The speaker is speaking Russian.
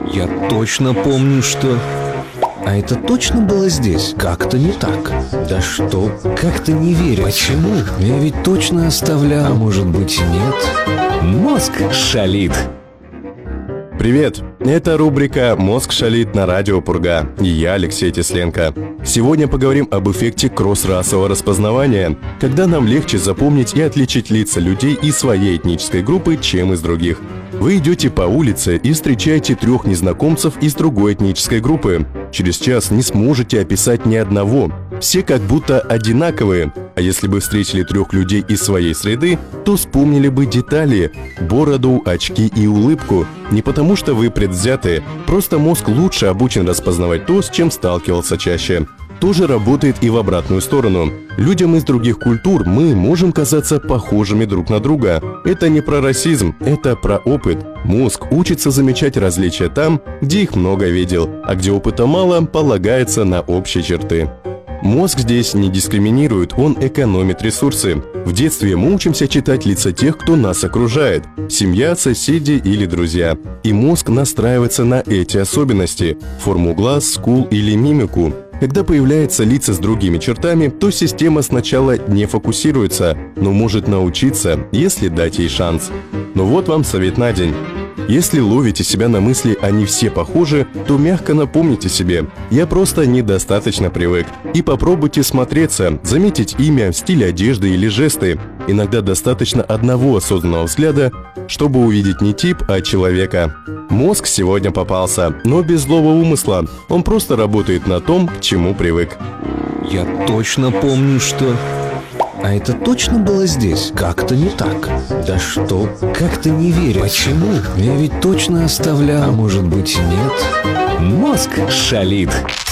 Я точно помню, что... А это точно было здесь? Как-то не так. Да что? Как-то не верю. Почему? Я ведь точно оставлял. А может быть, нет? Мозг шалит. Привет! Это рубрика «Мозг шалит» на радио Пурга. И я, Алексей Тесленко. Сегодня поговорим об эффекте кросс-расового распознавания, когда нам легче запомнить и отличить лица людей из своей этнической группы, чем из других. Вы идете по улице и встречаете 3 незнакомцев из другой этнической группы. Через час не сможете описать ни одного. Все как будто одинаковые. А если бы встретили 3 людей из своей среды, то вспомнили бы детали – бороду, очки и улыбку. Не потому что вы предвзяты, просто мозг лучше обучен распознавать то, с чем сталкивался чаще. То же работает и в обратную сторону. Людям из других культур мы можем казаться похожими друг на друга. Это не про расизм, это про опыт. Мозг учится замечать различия там, где их много видел, а где опыта мало, полагается на общие черты. Мозг здесь не дискриминирует, он экономит ресурсы. В детстве мы учимся читать лица тех, кто нас окружает – семья, соседи или друзья. И мозг настраивается на эти особенности – форму глаз, скул или мимику. Когда появляются лица с другими чертами, то система сначала не фокусируется, но может научиться, если дать ей шанс. Но вот вам совет на день. Если ловите себя на мысли «они все похожи», то мягко напомните себе «я просто недостаточно привык». И попробуйте смотреться, заметить имя, стиль одежды или жесты. Иногда достаточно одного осознанного взгляда, чтобы увидеть не тип, а человека. Мозг сегодня попался, но без злого умысла. Он просто работает на том, к чему привык. Я точно помню, что... А это точно было здесь? Как-то не так. Да что? Как-то не верю. Почему? Я ведь точно оставлял. А может быть, нет? Мозг шалит.